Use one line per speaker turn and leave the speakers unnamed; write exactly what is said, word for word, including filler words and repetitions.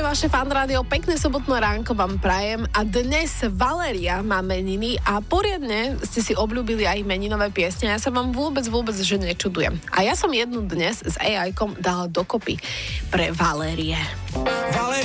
vaše Fan Rádio, pekné sobotné ránko vám prajem a dnes Valéria má meniny a poriadne ste si obľúbili aj meninové piesne. Ja sa vám vôbec, vôbec, že nečudujem. A ja som jednu dnes s á í kom dala dokopy pre Valérie.